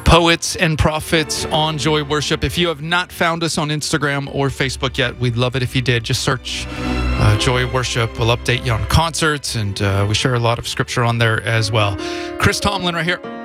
Poets and Prophets on Joy Worship. If you have not found us on Instagram or Facebook yet, we'd love it if you did. Just search Joy Worship. We'll update you on concerts, and we share a lot of scripture on there as well. Chris Tomlin right here.